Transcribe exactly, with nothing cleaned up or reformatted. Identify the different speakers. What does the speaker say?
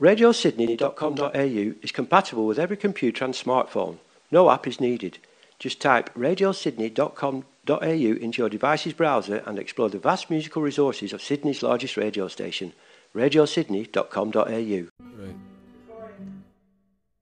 Speaker 1: radio sydney dot com dot a u is compatible with every computer and smartphone. No app is needed. Just type radio sydney dot com dot a u into your device's browser and explore the vast musical resources of Sydney's largest radio station, radio sydney dot com dot a u.
Speaker 2: Right.